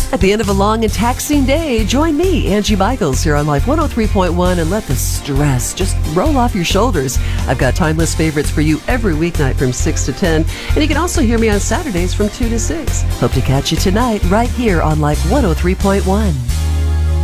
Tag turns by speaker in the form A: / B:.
A: At the end of a long and taxing day, join me, Angie Michaels, here on Life 103.1 and let the stress just roll off your shoulders. I've got timeless favorites for you every weeknight from 6 to 10, and you can also hear me on Saturdays from 2 to 6. Hope to catch you tonight right here on Life 103.1.